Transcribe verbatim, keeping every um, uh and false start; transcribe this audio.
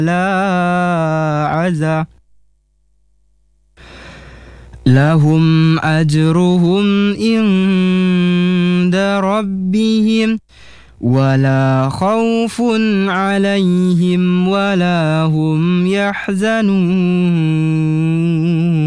عزا لهم أجرهم عند ربهم ولا خوف عليهم ولا هم يحزنون